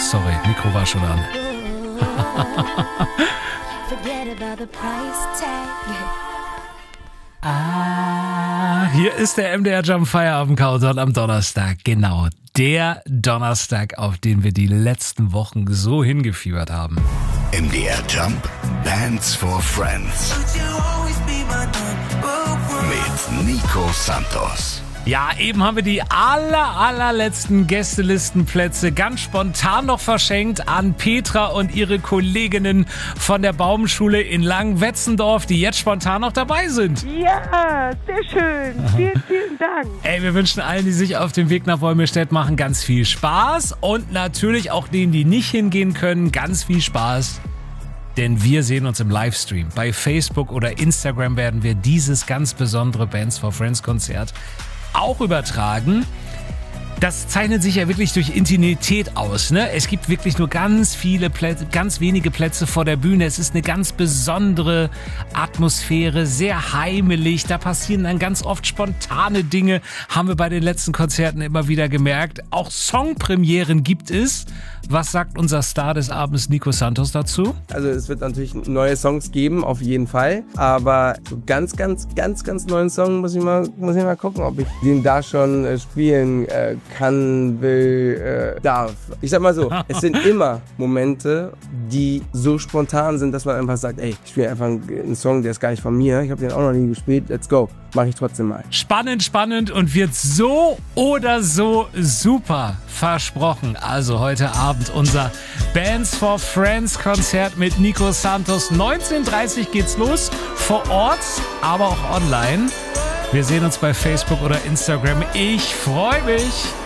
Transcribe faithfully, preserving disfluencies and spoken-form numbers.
sorry, Mikro war schon an. Ah, hier ist der M D R Jump Feierabend Countdown am Donnerstag. Genau, der Donnerstag, auf den wir die letzten Wochen so hingefiebert haben. M D R Jump Bands for Friends mit Nico Santos. Ja, eben haben wir die aller, allerletzten Gästelistenplätze ganz spontan noch verschenkt an Petra und ihre Kolleginnen von der Baumschule in Langwetzendorf, die jetzt spontan noch dabei sind. Ja, sehr schön. Vielen, vielen Dank. Ey, wir wünschen allen, die sich auf den Weg nach Wolmirstedt machen, ganz viel Spaß und natürlich auch denen, die nicht hingehen können, ganz viel Spaß. Denn wir sehen uns im Livestream. Bei Facebook oder Instagram werden wir dieses ganz besondere Bands for Friends Konzert auch übertragen. Das zeichnet sich ja wirklich durch Intimität aus, ne? Es gibt wirklich nur ganz viele Plätze, ganz wenige Plätze vor der Bühne. Es ist eine ganz besondere Atmosphäre, sehr heimelig. Da passieren dann ganz oft spontane Dinge, haben wir bei den letzten Konzerten immer wieder gemerkt. Auch Songpremieren gibt es. Was sagt unser Star des Abends Nico Santos dazu? Also es wird natürlich neue Songs geben, auf jeden Fall. Aber so ganz, ganz, ganz, ganz neuen Song muss ich mal, muss ich mal gucken, ob ich den da schon äh, spielen äh, kann, will, äh, darf. Ich sag mal so, es sind immer Momente, die so spontan sind, dass man einfach sagt, ey, ich spiele einfach einen Song, der ist gar nicht von mir. Ich habe den auch noch nie gespielt, let's go. Mach ich trotzdem mal. Spannend, spannend und wird so oder so super versprochen. Also heute Abend unser Bands for Friends Konzert mit Nico Santos. neunzehn Uhr dreißig geht's los, vor Ort, aber auch online. Wir sehen uns bei Facebook oder Instagram. Ich freue mich.